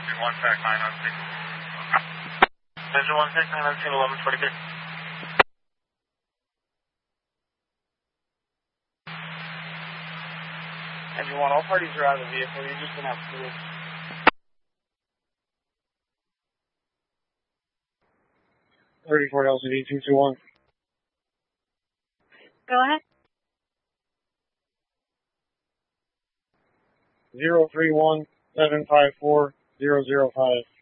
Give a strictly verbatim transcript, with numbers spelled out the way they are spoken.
Engine one, Tech nine on six. Engine one, Tech nine on six, eleven twenty-six. Engine one, all parties are out of the vehicle. You're just going to have fuel. thirty-four L C D two two one. Go ahead. Zero three one seven five four zero zero five.